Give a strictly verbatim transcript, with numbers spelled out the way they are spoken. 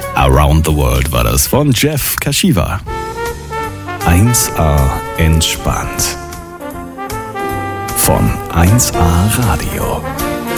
Around the World war das von Jeff Kashiwa. eins A entspannt. Von eins A Radio.